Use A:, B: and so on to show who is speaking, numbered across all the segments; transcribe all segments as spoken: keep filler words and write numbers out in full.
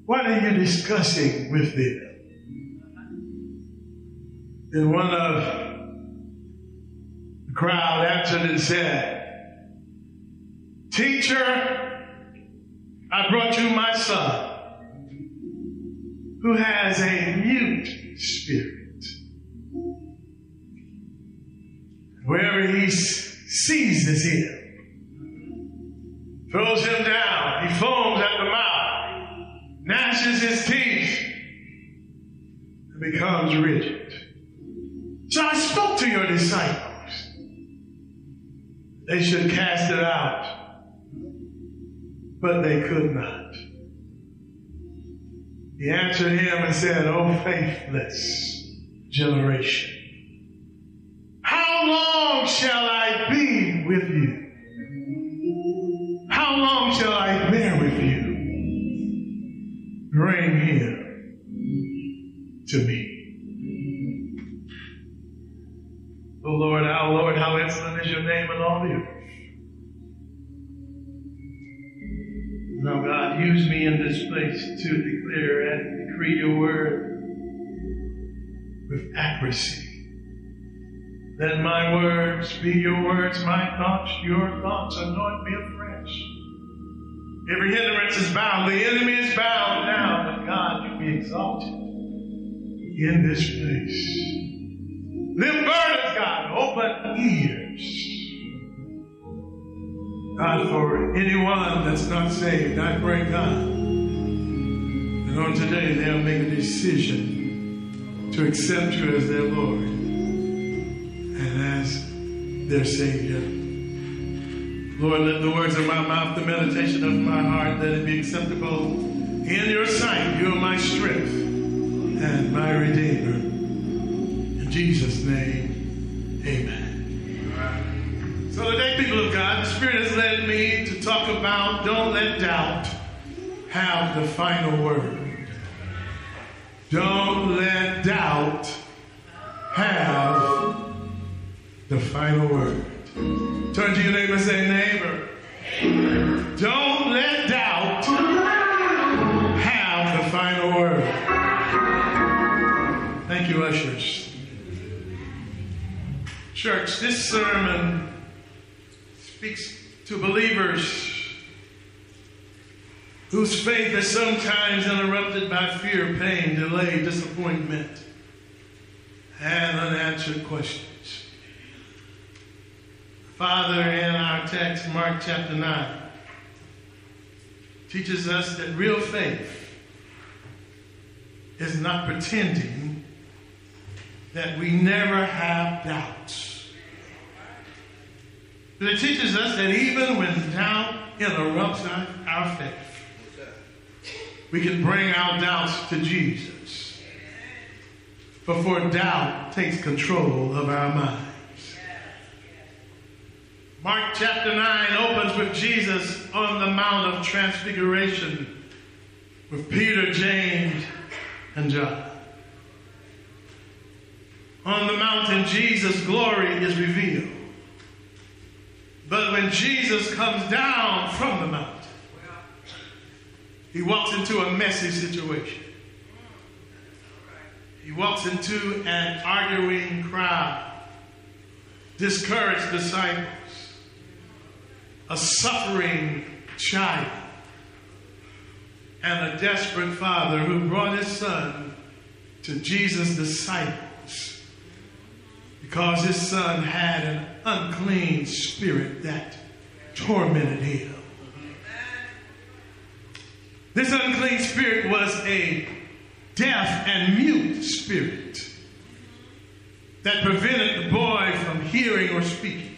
A: What are you discussing with them? And one of the crowd answered and said, Teacher, I brought you my son, who has a mute spirit. Wherever he seizes him, throws him down, he foams at the mouth, gnashes his teeth, and becomes rigid. So I spoke to your disciples. They should cast it out, but they could not. He answered him and said, O faithless generation, how long shall I be with you? How long shall I bear with you? Bring him to me. O Lord, our Lord, how excellent is your name in all the earth. Now, God, use me in this place to declare and decree your word with accuracy. Let my words be your words, my thoughts, your thoughts. Anoint me afresh. Every hindrance is bound. The enemy is bound now. But God, you be exalted in this place. Lift burdens, God. Open ears. God, for anyone that's not saved, I pray, God, that on today they'll make a decision to accept you as their Lord and as their Savior. Lord, let the words of my mouth, the meditation of my heart, let it be acceptable in your sight. You are my strength and my Redeemer. In Jesus' name, amen. So today, people of God, the Spirit has led me to talk about don't let doubt have the final word. Don't let doubt have the final word. Turn to your neighbor and say, neighbor, neighbor. Don't let doubt have the final word. Thank you, ushers. Church, this sermon speaks to believers whose faith is sometimes interrupted by fear, pain, delay, disappointment, and unanswered questions. Father, in our text, Mark chapter nine, teaches us that real faith is not pretending that we never have doubts. But it teaches us that even when doubt interrupts our, our faith, we can bring our doubts to Jesus before doubt takes control of our minds. Mark chapter nine opens with Jesus on the Mount of Transfiguration with Peter, James, and John. On the mountain, Jesus' glory is revealed. But when Jesus comes down from the mountain, he walks into a messy situation. He walks into an arguing crowd, discouraged disciples, a suffering child, and a desperate father who brought his son to Jesus' disciples because his son had an unclean spirit that tormented him. This unclean spirit was a deaf and mute spirit that prevented the boy from hearing or speaking.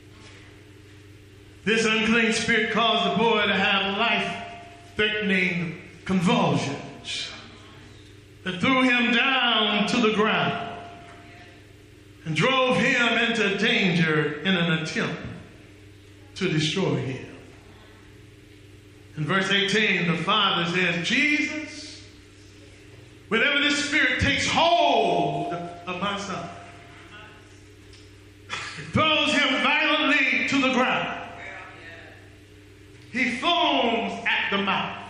A: This unclean spirit caused the boy to have life-threatening convulsions that threw him down to the ground and drove him into danger in an attempt to destroy him. In verse eighteen, the father says, Jesus, whenever this spirit takes hold of my son, it throws him violently to the ground. He foams at the mouth.